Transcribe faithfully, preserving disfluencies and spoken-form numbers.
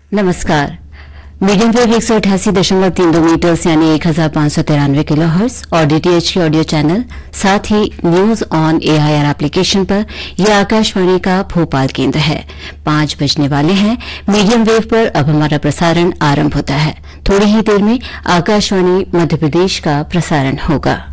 नमस्कार। Medium wave एक सौ अठासी दशमलव तीन दो मीटर्स यानी एक हजार पांच सौ तिरानवे किलो हर्ट्ज और डीटीएच की ऑडियो चैनल, साथ ही न्यूज ऑन एआईआर एप्लीकेशन पर यह आकाशवाणी का भोपाल केंद्र है। पांच बजने वाले हैं। मीडियम वेव पर अब हमारा प्रसारण आरंभ होता है। थोड़ी ही देर में आकाशवाणी मध्य प्रदेश का प्रसारण होगा।